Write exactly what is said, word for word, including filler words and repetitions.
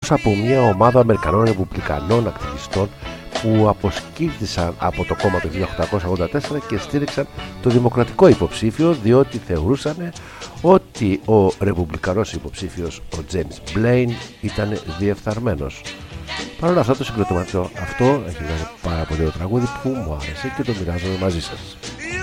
εκτός από μια ομάδα Αμερικανών Ρεπουμπλικανών ακτιβιστών που αποσκύρτησαν από το κόμμα το χίλια οκτακόσια ογδόντα τέσσερα και στήριξαν το δημοκρατικό υποψήφιο, διότι θεωρούσαν ότι ο ρεπουμπλικανός υποψήφιος, ο James Blaine, ήταν διεφθαρμένος. Παρ' όλα αυτά, το συγκροτήμα αυτό έχει κάνει πάρα πολύ ωραίο τραγούδι που μου άρεσε και το μοιράζομαι μαζί σας.